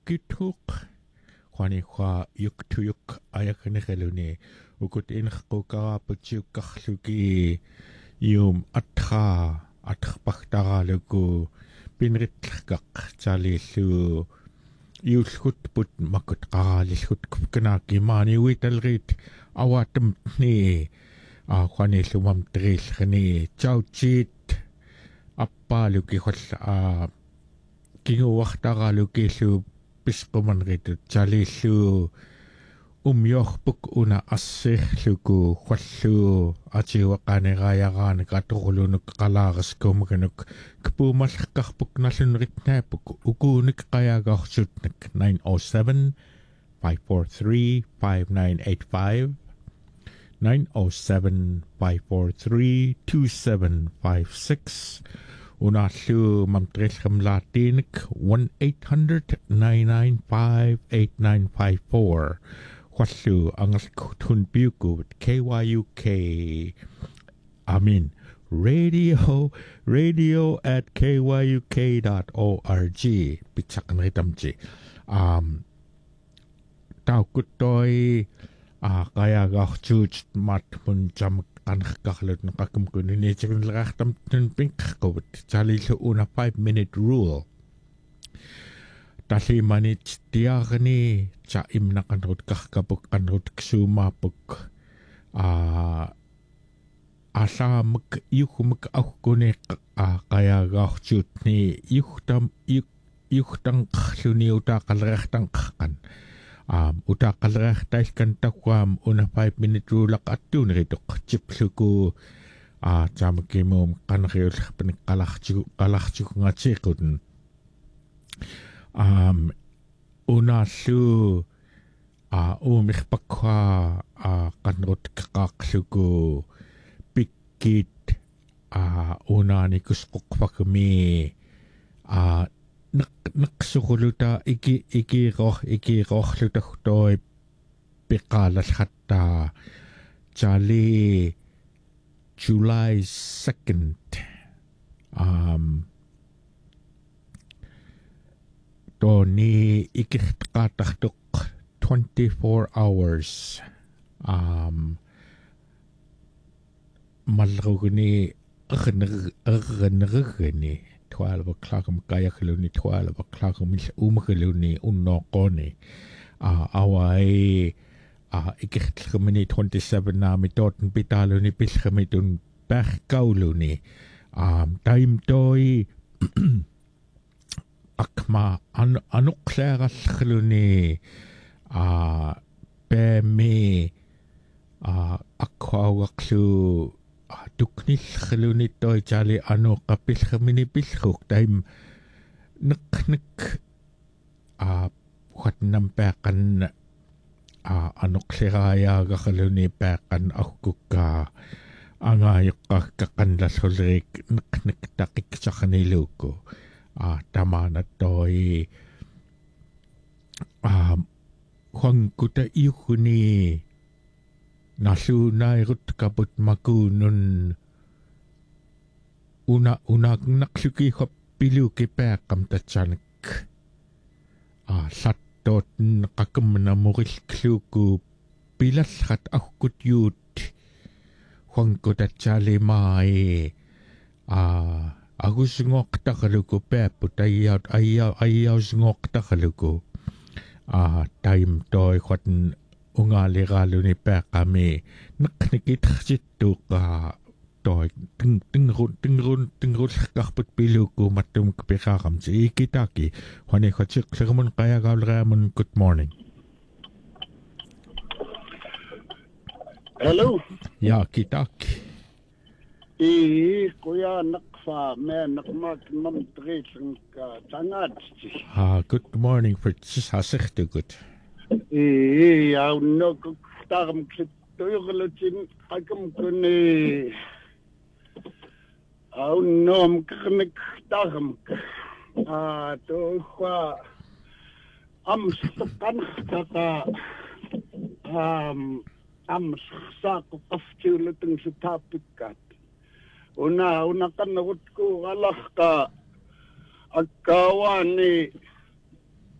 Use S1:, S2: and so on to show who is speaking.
S1: Yukituk. Juani Hua Yuktuyuk Ayakaneluni. Ukut in Hukara Puchukahluki Yum Atra Atpachtara Lugu Pinritkak Charlie Lu Yushut put Makut Lishut Kanaki Mani Witalrit Awatum Ni Juani Lumam Trish Chow Cheat Appa Luki Hot Kingo Wachtara Luki Lu Piscoman Rit Charlie Lu Yoch book una assich lugu, Hualu, Achiwakanegayagan, Gatulunuk, Kalagas, Gomaganuk, Kpumalkach book National Ritnapuk, Ugunik Kayagach Sutnik, 907-543-5985, 907-543-2756, Unatlu Mamtrecham Latinik, 1-800-995-8954. Hualu Angal Kutun Buku KYUK radio at kyuk.org Pitsakan Ritamji Tau Kutoy Kaya Gachut Mat Munjam Kankalut Nakakum Nature Rachtam Pink Charlie Una 5-minute rule. Tali manit diagni cha im nakanrut kahkapuk kanrut ksumapuk asamuk yuhumuk aukune kaya gachut ni yuhtang khluni utakalrechtang kan utakalrechtais kan takwam una 5-minute rule atun ritok chipsuku chamkimum kanriul pen kalachchu ngatsikun una su umikpakwa kanrot kakaksuku pikit una nikuskukpakmi naksukuluta iki roh lutahtoy pikalas hatta Charlie July 2nd Tony ikikatahtuk 24 hours malrugni 12 o'clock kaya khiluni 12 o'clock umkhiluni unnokoni awai ikikhlumini 27 na mitoten pitaluni pilkhamitun perkauluni time toy Akma anuklæralluni bemi akwawaklu tuknilluni toy Charlie anuqapilhamini pilhuk taim nek khatnam paqan anukleraayaagaluni paqan akkukka angayuqqakkanlallulik nek taqiksarniluku tamana toy Juan kuta ihuni nasunay rut kaput makunun una naksuki pilu kipa kam tachanak satot nakakam na muril kluku pilashat akut yut Juan kuta chali mai Agus ngok takaluko peput ayaw ngok takaluko time toy khoten ungaligalo ni pe kami naknikit situ ka toy tingrun kakput piluko matum kapikakam si ikitaki hone khotsik sagamun kaya gawlramun good morning.
S2: Hello.
S1: Ya kitaki.
S2: Kuya nakfa men nakmak mamtrising ka tangad.
S1: Good morning for sasik to good.
S2: Ya no kutagam klitoyoglutin akam kuni. Au no mknik tagam. To kwa amstakan kata amsak kafchulutin sa tapikat. Una kan nagutko alah ka agkawan ni